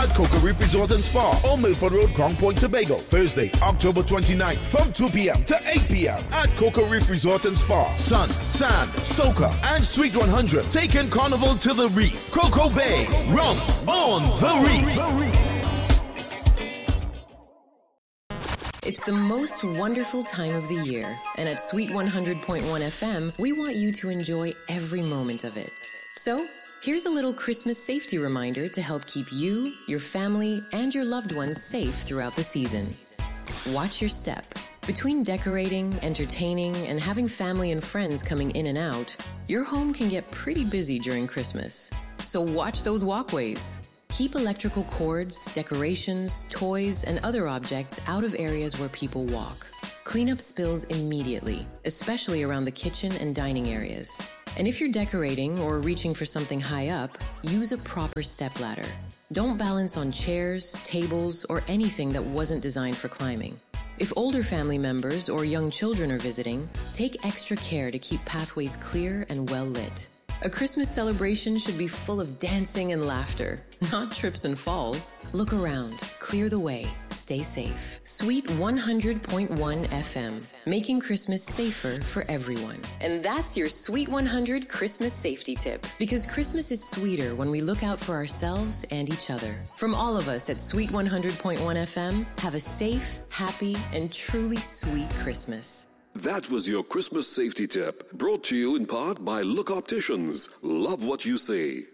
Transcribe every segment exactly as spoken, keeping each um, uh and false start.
at Cocoa Reef Resort and Spa, Old Milford Road, Crown Point, Tobago. Thursday, October twenty-ninth, from two p.m. to eight p.m. at Cocoa Reef Resort and Spa. Sun, sand, soca, and Sweet one hundred. Taking Carnival to the reef. Cocoa Bay, rum on the reef. It's the most wonderful time of the year, and at Sweet one hundred point one F M, we want you to enjoy every moment of it. So, here's a little Christmas safety reminder to help keep you, your family, and your loved ones safe throughout the season. Watch your step. Between decorating, entertaining, and having family and friends coming in and out, your home can get pretty busy during Christmas. So watch those walkways. Keep electrical cords, decorations, toys, and other objects out of areas where people walk. Clean up spills immediately, especially around the kitchen and dining areas. And if you're decorating or reaching for something high up, use a proper stepladder. Don't balance on chairs, tables, or anything that wasn't designed for climbing. If older family members or young children are visiting, take extra care to keep pathways clear and well lit. A Christmas celebration should be full of dancing and laughter, not trips and falls. Look around, clear the way, stay safe. Sweet one hundred point one F M, making Christmas safer for everyone. And that's your Sweet one hundred Christmas safety tip, because Christmas is sweeter when we look out for ourselves and each other. From all of us at Sweet one hundred point one F M, have a safe, happy, and truly sweet Christmas. That was your Christmas safety tip, brought to you in part by Look Opticians. Love what you see.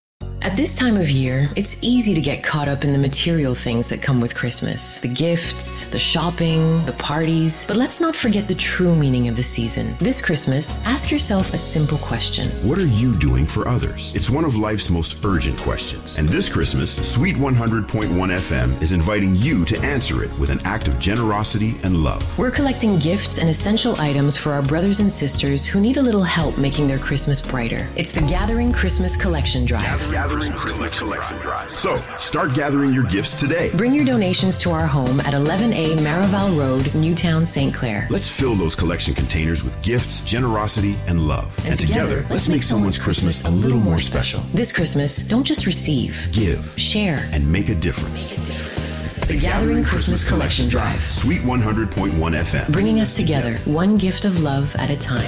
At this time of year, it's easy to get caught up in the material things that come with Christmas. The gifts, the shopping, the parties. But let's not forget the true meaning of the season. This Christmas, ask yourself a simple question. What are you doing for others? It's one of life's most urgent questions. And this Christmas, Sweet one hundred point one F M is inviting you to answer it with an act of generosity and love. We're collecting gifts and essential items for our brothers and sisters who need a little help making their Christmas brighter. It's the Gathering Christmas Collection Drive. Christmas Collection Drive. So, start gathering your gifts today. Bring your donations to our home at eleven A Marival Road, Newtown, Saint Clair. Let's fill those collection containers with gifts, generosity, and love. And, and together, together, let's make someone's Christmas a little more special. This Christmas, don't just receive. Give. Share. And make a difference. Make a difference. The, the Gathering Christmas, Christmas Collection Drive. Sweet one hundred point one F M. Bringing us together, one gift of love at a time.